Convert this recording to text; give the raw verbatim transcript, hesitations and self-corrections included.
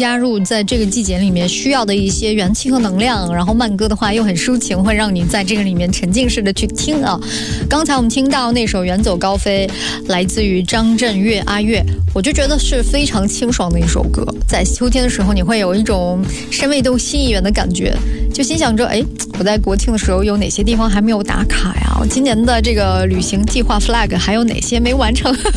加入在这个季节里面需要的一些元气和能量，然后慢歌的话又很抒情，会让你在这个里面沉浸式的去听啊。刚才我们听到那首远走高飞，来自于张震岳阿岳，我就觉得是非常清爽的一首歌，在秋天的时候你会有一种身未动心已远的感觉，就心想着哎，我在国庆的时候有哪些地方还没有打卡呀，我今年的这个旅行计划 flag 还有哪些没完成